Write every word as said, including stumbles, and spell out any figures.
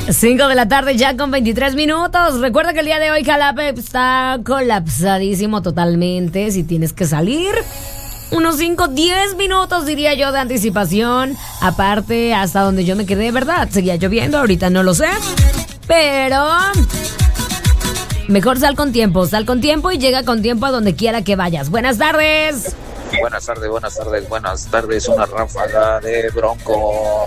cinco de la tarde ya con veintitrés minutos. Recuerda que el día de hoy Jalapa está colapsadísimo totalmente. Si tienes que salir, unos cinco, diez minutos diría yo de anticipación. Aparte, hasta donde yo me quedé, ¿verdad? Seguía lloviendo, ahorita no lo sé. Pero mejor sal con tiempo, sal con tiempo y llega con tiempo a donde quiera que vayas. Buenas tardes. Buenas tardes, buenas tardes, buenas tardes. Una ráfaga de Bronco.